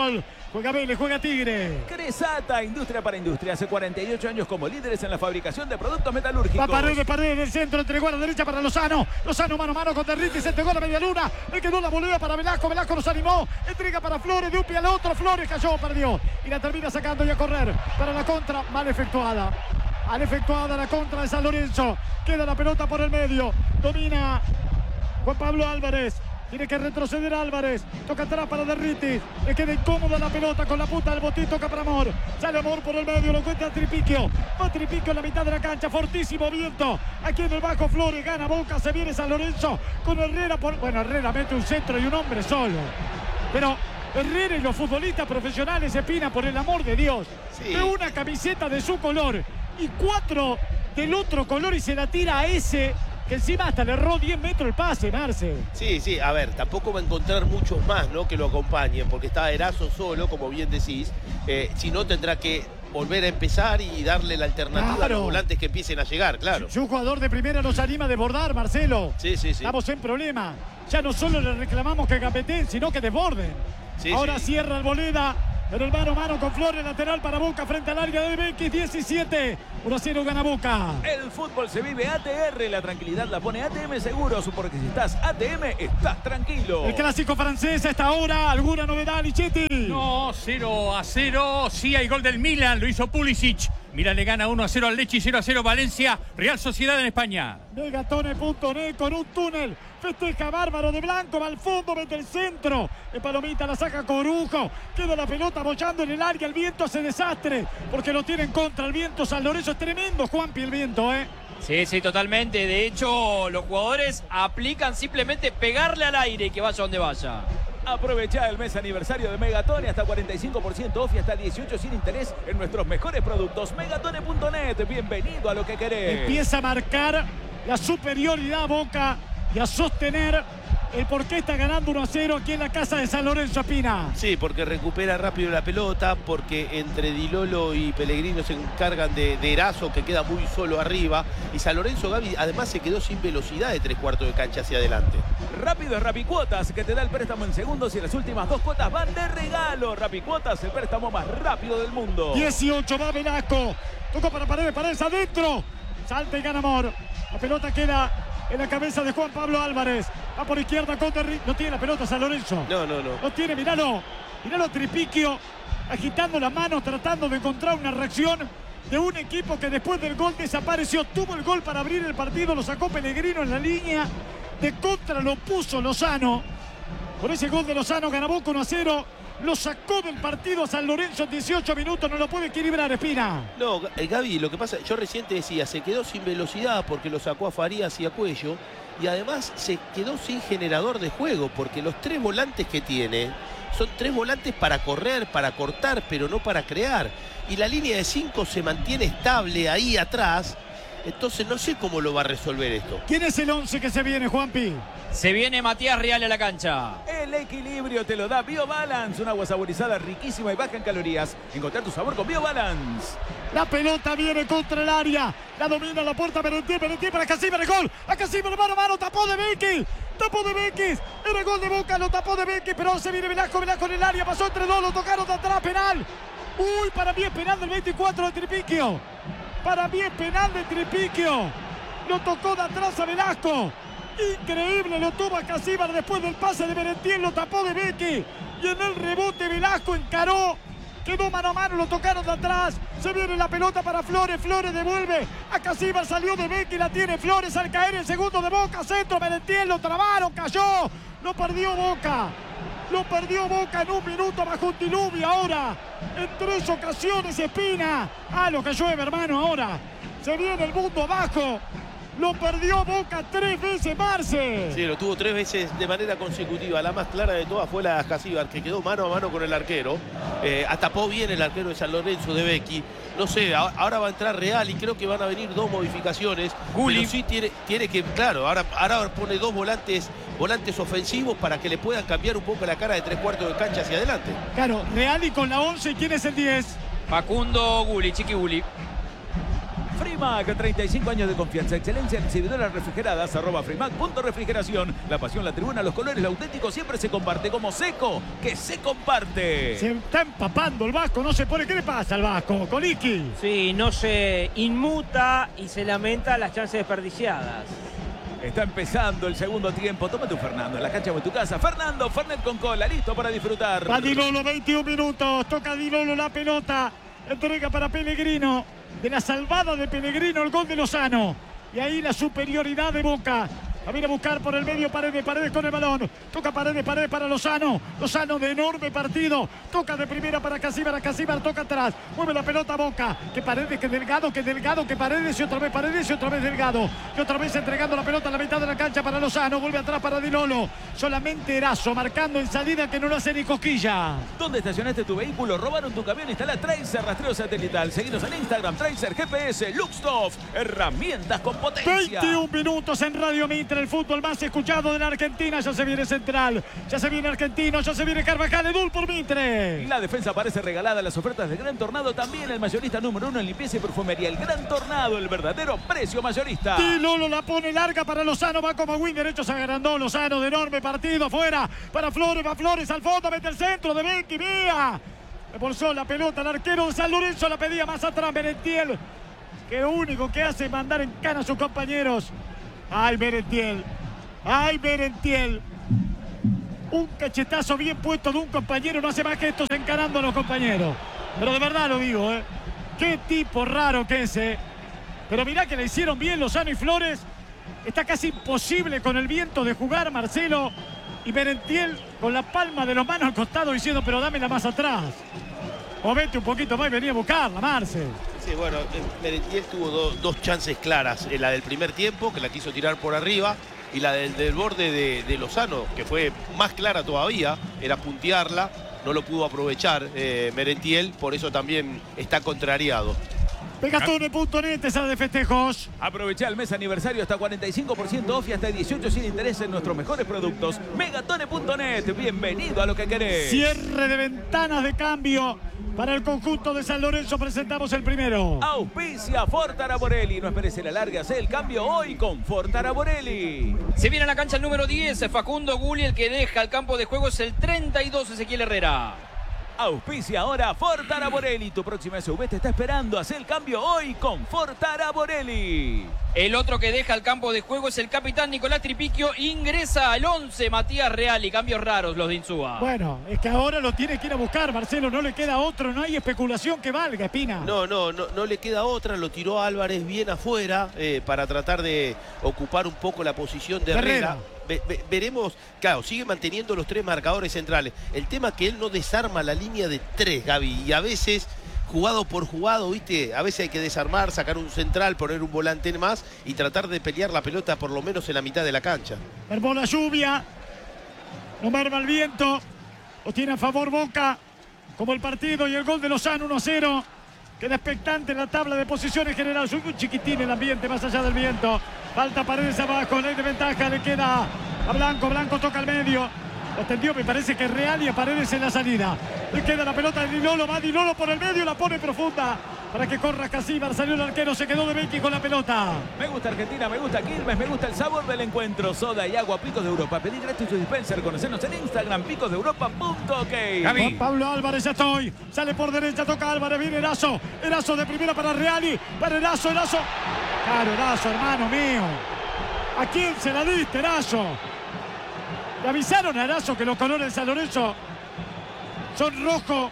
Juega Vélez, juega Tigre. Cresata, industria para industria. Hace cuarenta y ocho años como líderes en la fabricación de productos metalúrgicos. Va Paredes, Paredes en el centro, entregó a la derecha para Lozano. Lozano mano a mano con Derriti, se entregó a la media luna. Le quedó la volea para Velasco, Velasco nos animó. Entrega para Flores, de un pie al otro. Flores cayó, perdió. Y la termina sacando y a correr. Para la contra, mal efectuada. Mal efectuada la contra de San Lorenzo. Queda la pelota por el medio. Domina Juan Pablo Álvarez. Tiene que retroceder Álvarez. Toca atrás para Derriti. Le queda incómoda la pelota con la punta del botín. Toca para Amor. Sale Amor por el medio. Lo encuentra Tripiquio. Va Tripiquio en la mitad de la cancha. Fortísimo viento. Aquí en el bajo Flores. Gana Boca. Se viene San Lorenzo con Herrera. Por... Bueno, Herrera mete un centro y un hombre solo. Pero Herrera y los futbolistas profesionales, Espina, por el amor de Dios. Sí. De una camiseta de su color y cuatro del otro color y se la tira a ese... que encima hasta le erró diez metros el pase, Marce. Sí, sí, a ver, tampoco va a encontrar muchos más, ¿no?, que lo acompañen, porque está Erazo solo, como bien decís. Eh, si no, tendrá que volver a empezar y darle la alternativa claro. a los volantes que empiecen a llegar, claro. Si un jugador de primera nos anima a desbordar, Marcelo. Sí, sí, sí. Estamos en problema. Ya no solo le reclamamos que gambeteen, sino que desborden. Sí, Ahora sí. cierra Arboleda. Pero el mano a mano con Flores, lateral para Boca frente al área de Bequis, diecisiete. uno a cero gana Boca. El fútbol se vive A T R, la tranquilidad la pone A T M Seguros, porque si estás A T M, estás tranquilo. El clásico francés a esta hora, ¿alguna novedad, Lichetti? No, cero a cero, sí hay gol del Milan, lo hizo Pulisic. Milan le gana uno a cero al Lecce y cero a cero Valencia, Real Sociedad en España. Megatone punto net con un túnel. Festeja bárbaro de blanco, va al fondo, mete el centro. El palomita la saca Corujo. Queda la pelota bollando en el área. El viento hace desastre porque lo tiene en contra. El viento San Lorenzo es tremendo, Juanpi, el viento, ¿eh? Sí, sí, totalmente. De hecho, los jugadores aplican simplemente pegarle al aire y que vaya donde vaya. Aprovecha el mes aniversario de Megatone, hasta cuarenta y cinco por ciento off y hasta dieciocho sin interés en nuestros mejores productos. Megatone punto net, bienvenido a lo que querés. Empieza a marcar la superioridad Boca y a sostener el por qué está ganando uno a cero aquí en la casa de San Lorenzo, Espina. Sí, porque recupera rápido la pelota, porque entre Dilolo y Pellegrino se encargan de, de Erazo, que queda muy solo arriba. Y San Lorenzo, Gaby, además se quedó sin velocidad de tres cuartos de cancha hacia adelante. Rápido es Rapicuotas, que te da el préstamo en segundos y las últimas dos cuotas van de regalo. Rapicuotas, el préstamo más rápido del mundo. dieciocho, va Velasco. Tocó para Paredes, Paredes adentro. Salta y gana Amor. La pelota queda en la cabeza de Juan Pablo Álvarez. Va por izquierda con Derri. No tiene la pelota San Lorenzo. No, no, no. No tiene, miralo. Miralo Tripiquio agitando las manos, tratando de encontrar una reacción de un equipo que después del gol desapareció. Tuvo el gol para abrir el partido, lo sacó Pellegrino en la línea. De contra lo puso Lozano. Por ese gol de Lozano gana Boca uno a cero. Lo sacó del partido a San Lorenzo en dieciocho minutos. No lo puede equilibrar, Espina. No, Gaby, lo que pasa, yo recién te decía, se quedó sin velocidad porque lo sacó a Farías y a Cuello. Y además se quedó sin generador de juego, porque los tres volantes que tiene son tres volantes para correr, para cortar, pero no para crear. Y la línea de cinco se mantiene estable ahí atrás. Entonces no sé cómo lo va a resolver esto. ¿Quién es el once que se viene, Juanpi? Se viene Matías Real a la cancha. El equilibrio te lo da BioBalance, un agua saborizada riquísima y baja en calorías. Encontrar tu sabor con BioBalance. La pelota viene contra el área. La domina la puerta Merentier, Merentier para Casíbar, el gol. A Casíbar, mano a mano, tapó de Bequis. Tapó de Bequis. Era el gol de Boca, lo tapó de Bequis, pero se viene Velasco, Velasco en el área. Pasó entre dos, lo tocaron de atrás, penal. Uy, para mí es penal del veinticuatro de Tripiquio. Para mí es penal de Tripiquio. Lo tocó de atrás a Velasco. Increíble, lo tuvo a Casíbar después del pase de Merentier, lo tapó de Bequis. Y en el rebote Velasco encaró. Quedó mano a mano, lo tocaron de atrás. Se viene la pelota para Flores. Flores devuelve a Casíbar, salió de Bequis, la tiene Flores al caer el segundo de Boca. Centro, Merentier, lo trabaron, cayó. Lo perdió Boca. Lo perdió Boca en un minuto bajo un diluvio ahora. En tres ocasiones, Espina. Ah, lo que llueve, hermano, ahora. Se viene el mundo abajo. Lo perdió Boca tres veces, Marce. Sí, lo tuvo tres veces de manera consecutiva. La más clara de todas fue la de Casíbar, que quedó mano a mano con el arquero. Eh, atapó bien el arquero de San Lorenzo, de Bequis. No sé, ahora va a entrar Real y creo que van a venir dos modificaciones. Gulli. Pero sí tiene, tiene que, claro, ahora, ahora pone dos volantes, volantes ofensivos para que le puedan cambiar un poco la cara de tres cuartos de cancha hacia adelante. Claro, Real y con la once, ¿quién es el diez? Facundo Gulli, Chiqui Gulli. Free Frimac, treinta y cinco años de confianza, excelencia en exhibidoras refrigeradas, arroba frimac punto refrigeración. La pasión, la tribuna, los colores, lo auténtico siempre se comparte como Seco, que se comparte. Se está empapando el Vasco, no se pone. ¿Qué le pasa al Vasco? Coliqui. Sí, no se inmuta y se lamenta las chances desperdiciadas. Está empezando el segundo tiempo. Tómate un Fernando en la cancha o en tu casa. Fernando, Fernet con cola, listo para disfrutar. Va Di Lolo, veintiún minutos. Toca Di Lolo la pelota. Entrega para Pellegrino. De la salvada de Pellegrino, el gol de Lozano. Y ahí la superioridad de Boca. A viene a buscar por el medio Paredes, Paredes con el balón. Toca Paredes, Paredes para Lozano. Lozano de enorme partido. Toca de primera para Casíbar, Casíbar toca atrás. Mueve la pelota Boca. Que Paredes, que Delgado, que Delgado, que Paredes y otra vez Paredes y otra vez Delgado. Y otra vez entregando la pelota a la mitad de la cancha para Lozano. Vuelve atrás para Di Lolo. Solamente Erazo marcando en salida que no lo hace ni cosquilla. ¿Dónde estacionaste tu vehículo? ¿Robaron tu camión? Instala Tracer rastreo satelital. Seguinos en Instagram, Tracer G P S, Luxtoff. Herramientas con potencia. veintiún minutos en Radio Mitre. El fútbol más escuchado de la Argentina. Ya se viene Central, ya se viene Argentino, ya se viene Carvajal. Edul por Mitre. La defensa parece regalada. Las ofertas del Gran Tornado también. El mayorista número uno en limpieza y perfumería. El Gran Tornado, el verdadero precio mayorista. Di Lolo la pone larga para Lozano. Va como win derecho, se agrandó Lozano de enorme partido. Afuera para Flores, va Flores al fondo, mete el centro de Benki, vía. Bolsó la pelota al arquero de San Lorenzo. La pedía más atrás Merentiel, que lo único que hace es mandar en cana a sus compañeros. Ay, Merentiel. Ay, Merentiel. Un cachetazo bien puesto de un compañero no hace más que estos encarando a los compañeros. Pero de verdad lo digo, ¿eh? Qué tipo raro que es, ¿eh? Pero mirá que le hicieron bien Lozano y Flores. Está casi imposible con el viento de jugar Marcelo. Y Merentiel con la palma de los manos al costado diciendo, pero dámela más atrás. O vete un poquito más y venía a buscarla, Marcel. Sí, bueno, Merentiel tuvo do, dos chances claras. La del primer tiempo, que la quiso tirar por arriba. Y la del, del borde de, de Lozano, que fue más clara todavía, era puntearla, no lo pudo aprovechar eh, Merentiel, por eso también está contrariado. Pegatone punto net, sala de festejos. Aprovecha el mes aniversario hasta cuarenta y cinco por ciento off y hasta dieciocho sin interés en nuestros mejores productos. Megatone punto net, bienvenido a lo que querés. Cierre de ventanas de cambio para el conjunto de San Lorenzo. Presentamos el primero. Auspicia Fortara Borelli. No esperes la larga, haz el cambio hoy con Fortara Borelli. Se viene a la cancha el número diez, Facundo Gulli. El que deja el campo de juego es el treinta y dos, Ezequiel Herrera. Auspicia ahora Fortara Borelli. Tu próxima S U V te está esperando. Haz el cambio hoy con Fortara Borelli. El otro que deja el campo de juego es el capitán Nicolás Tripiquio. Ingresa al once Matías Real y cambios raros los de Insúa. Bueno, es que ahora lo tiene que ir a buscar, Marcelo. No le queda otro, no hay especulación que valga, Espina. No, no, no, no le queda otra. Lo tiró Álvarez bien afuera eh, para tratar de ocupar un poco la posición de Herrera. Herrera. Ve, ve, veremos, claro, sigue manteniendo los tres marcadores centrales. El tema es que él no desarma la línea de tres, Gaby, y a veces, jugado por jugado, ¿viste? A veces hay que desarmar, sacar un central, poner un volante más y tratar de pelear la pelota por lo menos en la mitad de la cancha. Mermó la lluvia, no merma el viento, lo tiene a favor Boca, como el partido y el gol de Lozano uno a cero. Queda expectante en la tabla de posiciones general. Soy un chiquitín el ambiente más allá del viento. Falta Paredes abajo, ley de ventaja, le queda a Blanco. Blanco toca al medio. Lo tendió, me parece que es Real y a Paredes en la salida. Le queda la pelota de Di Lolo, va Di Lolo por el medio, la pone profunda. Para que corra Casíbar, salió el arquero, se quedó de Benki con la pelota. Me gusta Argentina, me gusta Quilmes, me gusta el sabor del encuentro. Soda y agua, Picos de Europa. Pedí gratis tu dispenser, conocernos en Instagram, picos de europa punto ok. Juan Pablo Álvarez, ya estoy. Sale por derecha, toca Álvarez, viene Erazo. Erazo de primera para Reali, para Erazo, Erazo. Claro, Erazo, hermano mío. ¿A quién se la diste, Erazo? Le avisaron a Erazo que los colores de San Lorenzo son rojo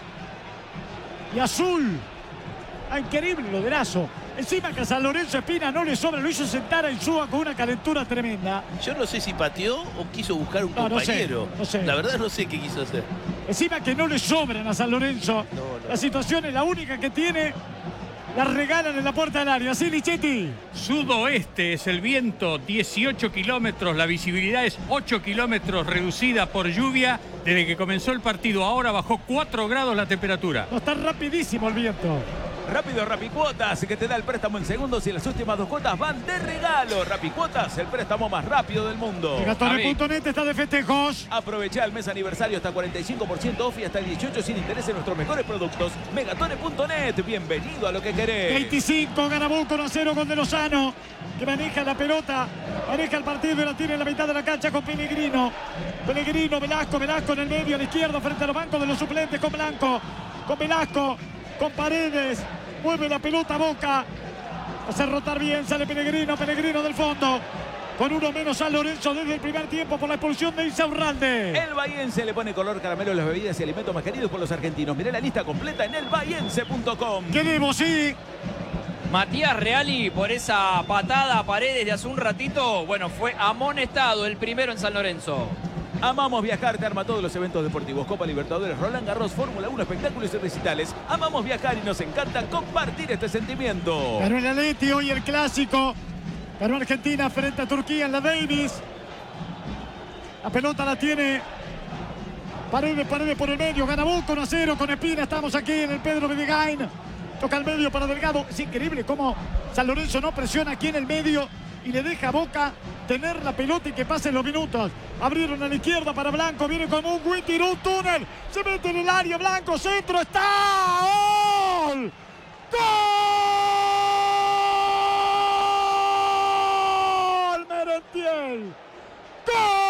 y azul. Ah, increíble lo de Erazo. Encima que a San Lorenzo Espina no le sobra, lo hizo sentar a Insúa con una calentura tremenda. Yo no sé si pateó o quiso buscar un no, compañero. No sé, no sé. La verdad no sé qué quiso hacer. Encima que no le sobran a San Lorenzo. No, no. La situación es la única que tiene. La regalan en la puerta del área. ¿Sí, Lichetti? Sudoeste es el viento, dieciocho kilómetros. La visibilidad es ocho kilómetros reducida por lluvia. Desde que comenzó el partido ahora bajó cuatro grados la temperatura. No, está rapidísimo el viento. Rápido Rapicuotas, que te da el préstamo en segundos y las últimas dos cuotas van de regalo. Rapicuotas, el préstamo más rápido del mundo. Megatone punto net está de festejos. Aprovecha el mes aniversario hasta cuarenta y cinco por ciento off y hasta el dieciocho sin interés en nuestros mejores productos. Megatone punto net, bienvenido a lo que querés. veinticinco, gana Boca uno a cero con De Lozano, que maneja la pelota, maneja el partido y la tiene en la mitad de la cancha con Pellegrino. Pellegrino, Velasco, Velasco en el medio, a la izquierda, frente a los bancos de los suplentes con Blanco, con Velasco, con Paredes. Mueve la pelota Boca. Hace rotar bien, sale Pellegrino, Pellegrino del fondo. Con uno menos San Lorenzo desde el primer tiempo por la expulsión de Insaurralde. El bahiense le pone color caramelo a las bebidas y alimentos más queridos por los argentinos. Mirá la lista completa en el bahiense punto com. Queremos, sí. Matías Reali, por esa patada a Paredes de hace un ratito, bueno, fue amonestado el primero en San Lorenzo. Amamos viajar, te arma todos los eventos deportivos. Copa Libertadores, Roland Garros, Fórmula uno, espectáculos y recitales. Amamos viajar y nos encanta compartir este sentimiento. Ganó el Atleti, hoy el clásico. Ganó Argentina frente a Turquía en la Davis. La pelota la tiene Paredes, Paredes por el medio. Gana Boca uno a cero con Espina. Estamos aquí en el Pedro Videgain. Toca el medio para Delgado. Es increíble cómo San Lorenzo no presiona aquí en el medio y le deja a Boca tener la pelota y que pasen los minutos. Abrieron a la izquierda para Blanco. Viene como un Win, tiró un túnel. Se mete en el área. Blanco, centro. ¡Está! ¡Gol! ¡Gol! Merentiel. ¡Gol!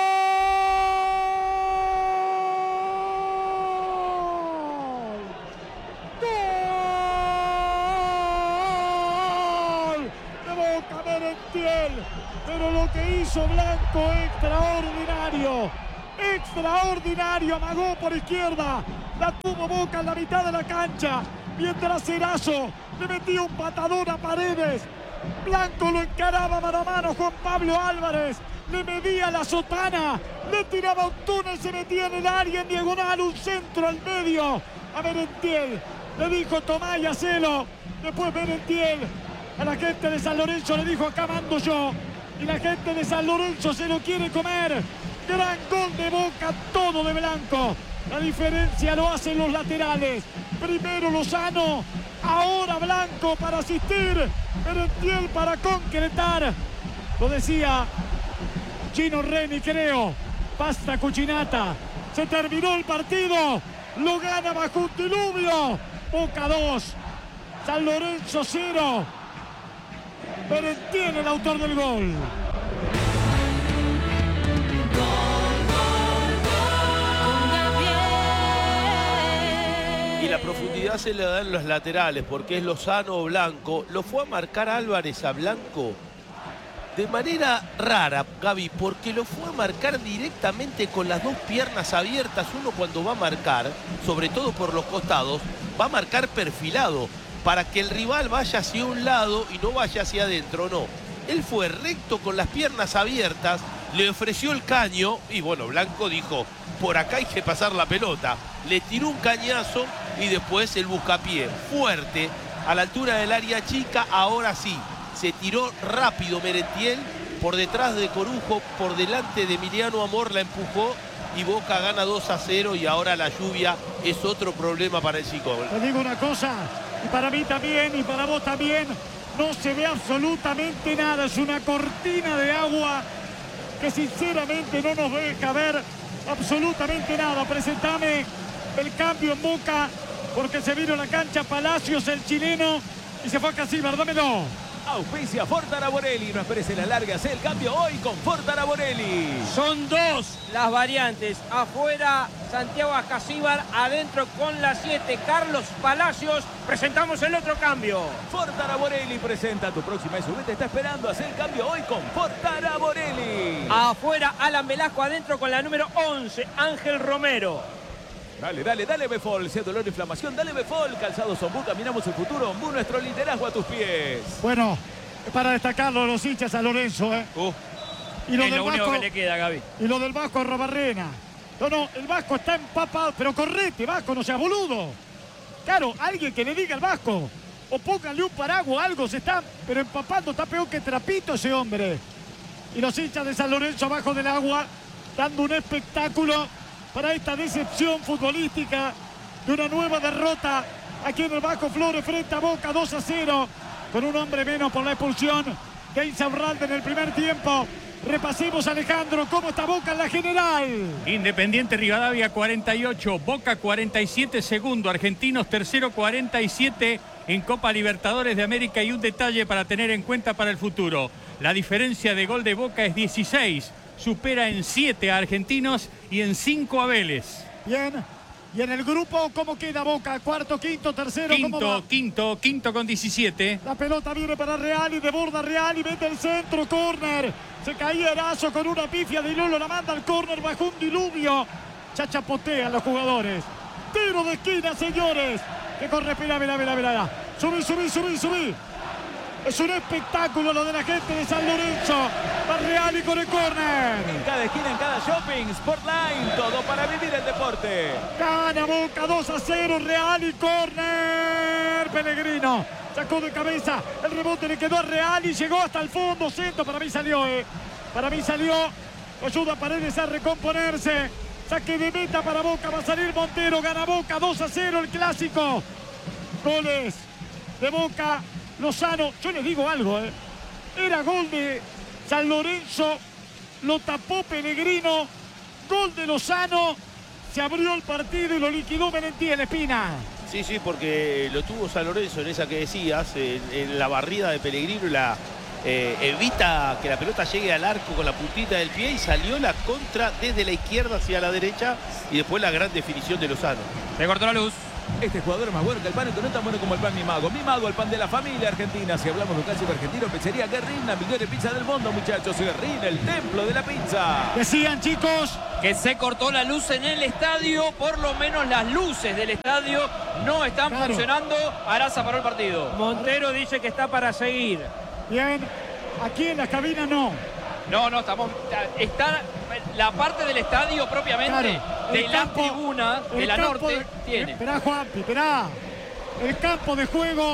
Pero lo que hizo Blanco, extraordinario, extraordinario, amagó por izquierda, la tuvo Boca en la mitad de la cancha, mientras Erazo le metía un patadón a Paredes. Blanco lo encaraba mano a mano, Juan Pablo Álvarez le medía la sotana, le tiraba un túnel, se metía en el área en diagonal, un centro al medio a Merentiel, le dijo tomá y hacelo, después Merentiel a la gente de San Lorenzo le dijo acá mando yo, y la gente de San Lorenzo se lo quiere comer. Gran gol de Boca, todo de Blanco. La diferencia lo hacen los laterales. Primero Lozano, ahora Blanco para asistir, Merentiel para concretar. Lo decía Gino Reni, creo. Pasta Cucinata. Se terminó el partido. Lo gana bajo un diluvio. Boca dos, San Lorenzo cero. Merentiel el autor del gol. Y la profundidad se le dan los laterales, porque es Lozano o Blanco. Lo fue a marcar Álvarez a Blanco de manera rara, Gaby, porque lo fue a marcar directamente con las dos piernas abiertas. Uno cuando va a marcar, sobre todo por los costados, va a marcar perfilado, para que el rival vaya hacia un lado y no vaya hacia adentro, no. Él fue recto con las piernas abiertas, le ofreció el caño y bueno, Blanco dijo, por acá hay que pasar la pelota. Le tiró un cañazo y después el buscapié fuerte a la altura del área chica. Ahora sí, se tiró rápido Merentiel por detrás de Corujo, por delante de Emiliano Amor, la empujó y Boca gana dos a cero y ahora la lluvia es otro problema para el Chico. Te digo una cosa, y para mí también, y para vos también, no se ve absolutamente nada. Es una cortina de agua que sinceramente no nos deja ver absolutamente nada. Presentame el cambio en Boca, porque se vino a la cancha Palacios, el chileno, y se fue a Casillas. Dámelo. Auspicia Ford Araborelli. No esperes en la larga, haz el cambio hoy con Ford Araborelli. Son dos las variantes. Afuera Santiago Ascasíbar, adentro con la siete Carlos Palacios. Presentamos el otro cambio. Ford Araborelli presenta tu próxima S U V. Te está esperando. Haz el cambio hoy con Ford Araborelli. Afuera Alan Velasco, adentro con la número once Ángel Romero. Dale, dale, dale Befol, sea dolor o inflamación, dale Befol, calzados Ombú, caminamos el futuro, Ombú, nuestro liderazgo a tus pies. Bueno, para destacarlo los hinchas a Lorenzo, ¿eh? Uh, y lo es del lo único Vasco, que le queda, Gaby. Y lo del Vasco a Robarrena. No, no, el Vasco está empapado, pero correte, Vasco, no seas boludo. Claro, alguien que le diga al Vasco, o pónganle un paraguas, algo, se está, pero empapando, está peor que trapito ese hombre. Y los hinchas de San Lorenzo abajo del agua, dando un espectáculo para esta decepción futbolística de una nueva derrota aquí en el Bajo Flores frente a Boca, dos a cero, con un hombre menos por la expulsión de Insaurralde en el primer tiempo. Repasemos, Alejandro, cómo está Boca en la general. Independiente Rivadavia cuarenta y ocho, Boca cuarenta y siete, segundo, Argentinos tercero cuarenta y siete en Copa Libertadores de América. Y un detalle para tener en cuenta para el futuro: la diferencia de gol de Boca es dieciséis, supera en siete a Argentinos y en cinco a Vélez. Bien. Y en el grupo, ¿cómo queda Boca? Cuarto, quinto, tercero, ¿cómo va? Quinto, quinto, quinto con diecisiete. La pelota viene para Real y desborda Real y mete el centro, córner. Se caía Erazo con una pifia de Lolo, la manda al córner bajo un diluvio. Chachapotean los jugadores. Tiro de esquina, señores. Que corre, mira, mira, mira, mira. Subí, subí, subí, subí. Es un espectáculo lo de la gente de San Lorenzo. Va Real y con el córner. En cada esquina, en cada shopping, Sportline, todo para vivir el deporte. Gana Boca dos a cero, Real y córner. Pellegrino sacó de cabeza, el rebote le quedó a Real y llegó hasta el fondo. Centro, para mí salió, eh. Para mí salió. Ayuda a Paredes a recomponerse. Saque de meta para Boca, va a salir Montero. Gana Boca dos a cero, el clásico. Goles de Boca. Lozano, yo les digo algo, ¿eh? Era gol de San Lorenzo, lo tapó Pellegrino, gol de Lozano, se abrió el partido y lo liquidó Merentiel, Espina. Sí, sí, porque lo tuvo San Lorenzo en esa que decías, en, en la barrida de Pellegrino, y la eh, evita que la pelota llegue al arco con la puntita del pie y salió la contra desde la izquierda hacia la derecha y después la gran definición de Lozano. Se cortó la luz. Este jugador es más bueno que el pan y no es tan bueno como el pan Mi Mago. Mi Mago, el pan de la familia argentina. Si hablamos local super argentino, pizzería Guerrín, la mejor pizza del mundo, muchachos. Guerrín, el templo de la pizza. Decían, chicos, Que se cortó la luz en el estadio, por lo menos las luces del estadio no están Claro. funcionando. Araza paró el partido. Montero dice que está para seguir. bien, aquí en la cabina no. No, no, estamos. Está la parte del estadio propiamente, Claro, de el la campo- tribuna, de el la campo norte, de- tiene. Esperá, Juanpi, esperá. El campo de juego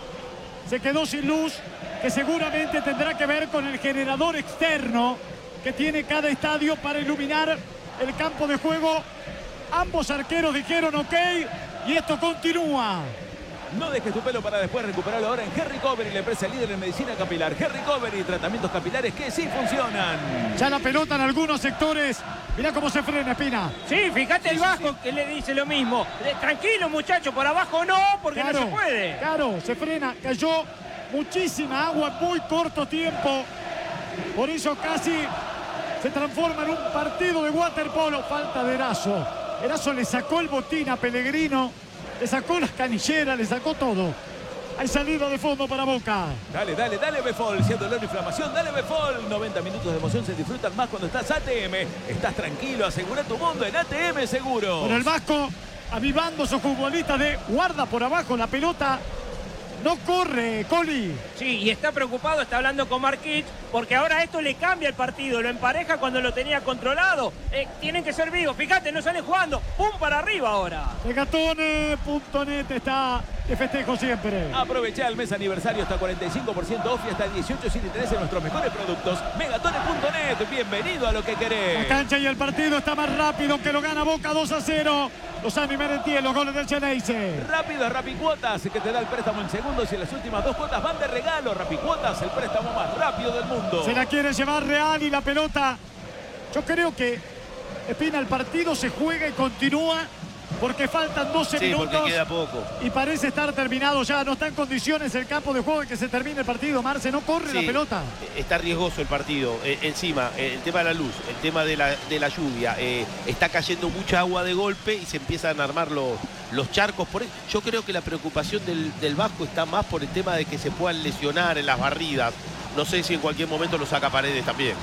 se quedó sin luz, que seguramente tendrá que ver con el generador externo que tiene cada estadio para iluminar el campo de juego. Ambos arqueros dijeron ok y esto continúa. No dejes tu pelo para después recuperarlo ahora en Herry Covery, la empresa líder en medicina capilar. Herry Covery, tratamientos capilares que sí funcionan. Ya la pelota en algunos sectores. Mirá cómo se frena, Espina. Sí, fíjate el Vasco que le dice lo mismo. Eh, Tranquilo, muchacho, por abajo no, porque no se puede. Claro, se frena. Cayó muchísima agua en muy corto tiempo. Por eso casi se transforma en un partido de waterpolo. Falta de Erazo. Erazo le sacó el botín a Pellegrino. Le sacó las canilleras, le sacó todo. Hay salida de fondo para Boca. Dale, dale, dale Befol, siendo dolor e inflamación, dale Befol. noventa minutos de emoción se disfrutan más cuando estás A T M. Estás tranquilo, asegura tu mundo en A T M Seguro. Con el Vasco avivando su futbolista de guarda por abajo la pelota. No corre, Coli. Sí, y está preocupado, está hablando con Marquich, porque ahora esto le cambia el partido, lo empareja cuando lo tenía controlado. Eh, tienen que ser vivos, fíjate, no salen jugando. ¡Pum! Para arriba ahora. Megatone punto net está de festejo siempre. Aprovecha el mes aniversario hasta cuarenta y cinco por ciento off y hasta dieciocho sin interés en nuestros mejores productos. Megatone punto net, bienvenido a lo que La querés. cancha y el partido está más rápido, aunque lo gana Boca dos a cero. Lozano y Merentiel, los goles del Ceneice. Rápido, Rapicuotas, que te da el préstamo en segundos y las últimas dos cuotas van de regalo. Rapicuotas, el préstamo más rápido del mundo. Se la quiere llevar Real y la pelota. Yo creo que, Espina, el partido se juega y continúa porque faltan doce Sí, minutos. porque queda poco. Y parece estar terminado ya. No está en condiciones el campo de juego de que se termine el partido. Marce, no corre la Sí, pelota. está riesgoso el partido. Eh, encima, eh, el tema de la luz, el tema de la, de la lluvia. eh, está cayendo mucha agua de golpe y se empiezan a armar los, los charcos. Por, yo creo que la preocupación del, del Vasco está más por el tema de que se puedan lesionar en las barridas. No sé si en cualquier momento lo saca Paredes también.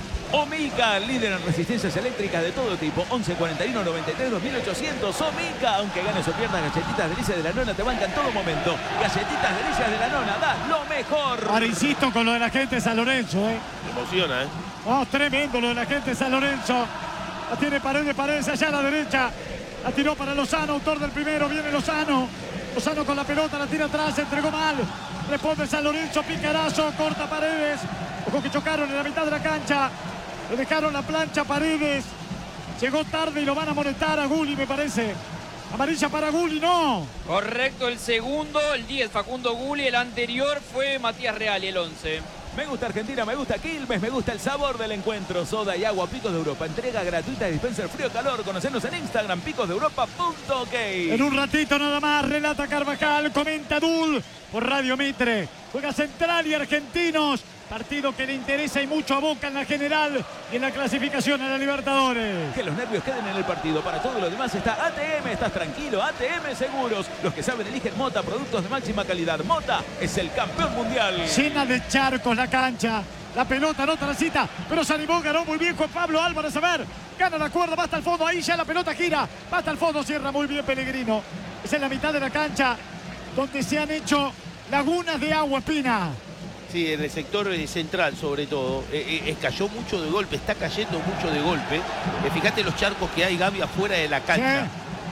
Omica, líder en resistencias eléctricas de todo tipo. once cuarenta y uno noventa y tres dos mil ochocientos. Omica, aunque ganes o pierdas, galletitas delicias de la nona te bancan en todo momento. Galletitas delicias de la nona, da lo mejor. Ahora insisto con lo de la gente de San Lorenzo, ¿eh? Me emociona, ¿eh? Oh, tremendo lo de la gente de San Lorenzo. La tiene Paredes, Paredes allá a la derecha. La tiró para Lozano, autor del primero. Viene Lozano. Lozano con la pelota, la tira atrás, se entregó mal. Responde San Lorenzo, picarazo, corta Paredes. Ojo que chocaron en la mitad de la cancha. Le dejaron la plancha a Paredes. Llegó tarde y lo van a molestar a Gulli, me parece. Amarilla para Gulli, no. Correcto, el segundo, el diez, Facundo Gulli. El anterior fue Matías Real y el once. Me gusta Argentina, me gusta Quilmes, me gusta el sabor del encuentro. Soda y agua Picos de Europa. Entrega gratuita de dispenser frío-calor. Conocernos en Instagram, picos de europa punto ok. En un ratito nada más, relata Carvajal, comenta Dul por Radio Mitre. Juega Central y Argentinos. Partido que le interesa y mucho a Boca en la general y en la clasificación a la Libertadores. Que los nervios queden en el partido. Para todo lo demás está A T M. Estás tranquilo. A T M Seguros. Los que saben eligen Mota, productos de máxima calidad. Mota es el campeón mundial. Llena de charcos la cancha. La pelota no transita, pero se animó, ganó muy bien Juan Pablo Álvarez. A ver, gana la cuerda, va hasta el fondo. Ahí ya la pelota gira. Va hasta el fondo, cierra muy bien Pellegrino. Es en la mitad de la cancha donde se han hecho lagunas de agua, Espina. Sí, en el sector central sobre todo, eh, eh, cayó mucho de golpe, está cayendo mucho de golpe. Eh, fíjate los charcos que hay, Gaby, afuera de la cancha.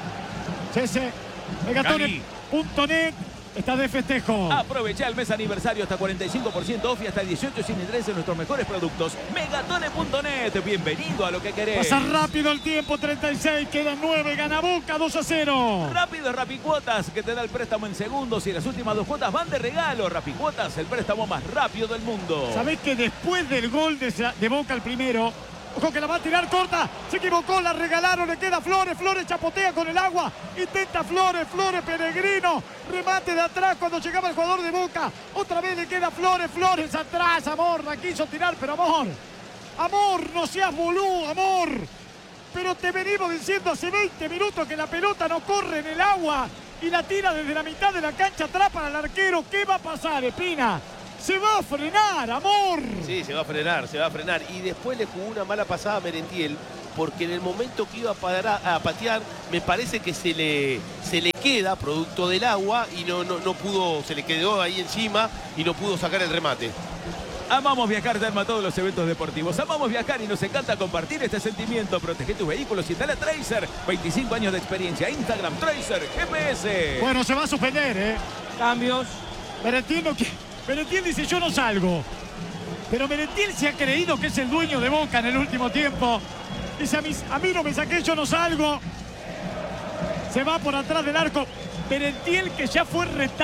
Sí, sí. Megatone punto net está de festejo. Aprovecha el mes aniversario hasta cuarenta y cinco por ciento off y hasta dieciocho sin interés en nuestros mejores productos. Megatone punto net. Bienvenido a lo que querés. Pasa rápido el tiempo, treinta y seis, quedan nueve, gana Boca dos a cero. Rápido Rapicuotas, que te da el préstamo en segundos y las últimas dos cuotas van de regalo. Rapicuotas, el préstamo más rápido del mundo. ¿Sabés que después del gol de, de Boca el primero, ojo que la va a tirar corta, se equivocó, la regalaron, le queda Flores, Flores chapotea con el agua, intenta Flores, Flores Pellegrino, remate de atrás cuando llegaba el jugador de Boca, otra vez le queda Flores, Flores atrás, Amor, la quiso tirar, pero Amor, Amor, no seas bolú, Amor, pero te venimos diciendo hace veinte minutos que la pelota no corre en el agua y la tira desde la mitad de la cancha atrás para el arquero. ¿Qué va a pasar, Espina? Se va a frenar, Amor. Sí, se va a frenar, se va a frenar. Y después le jugó una mala pasada a Merentiel, porque en el momento que iba a, parar, a patear, me parece que se le, se le queda producto del agua y no, no, no pudo, se le quedó ahí encima y no pudo sacar el remate. Amamos viajar, Derma, a todos los eventos deportivos. Amamos viajar y nos encanta compartir este sentimiento. Protege tus vehículos y instala Tracer. veinticinco años de experiencia. Instagram, Tracer, G P S. Bueno, se va a suspender, ¿eh? Cambios. Merentiel no quiere. Merentiel dice yo no salgo, pero Merentiel se ha creído que es el dueño de Boca en el último tiempo. Dice a mí, a mí no me saqué, yo no salgo. Se va por atrás del arco. Merentiel que ya fue retado.